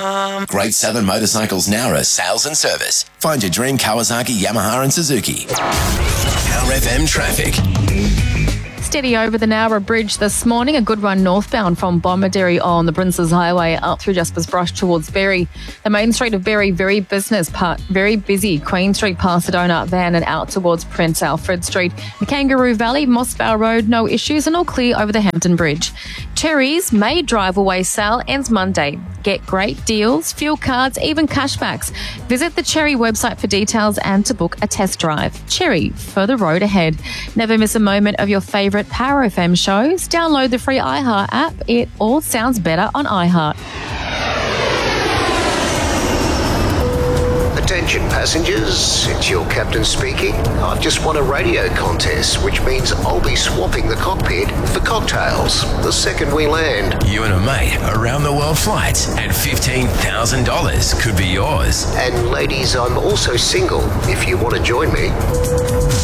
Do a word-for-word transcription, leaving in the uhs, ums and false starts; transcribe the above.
com. Great Southern Motorcycles Nowra sales and service. Find your dream Kawasaki, Yamaha and Suzuki. Power F M traffic. Steady over the Nowra Bridge this morning. A good run northbound from Bomaderry on the Princes Highway up through Jaspers Brush towards Berry. The main street of Berry, very business part, very busy. Queen Street past the Donut Van and out towards Prince Alfred Street. The Kangaroo Valley, Mossvale Road, no issues and all clear over the Hampton Bridge. Cherries May drive away sale ends Monday. Get great deals, fuel cards, even cashbacks. Visit the Cherry website for details and to book a test drive. Cherry, for the road ahead. Never miss a moment of your favourite Power F M shows. Download the free iHeart app. It all sounds better on iHeart. Attention passengers, it's your captain speaking. I've just won a radio contest, which means I'll be swapping the cockpit for cocktails the second we land. You and a mate around the world flights and fifteen thousand dollars could be yours. And ladies, I'm also single if you want to join me.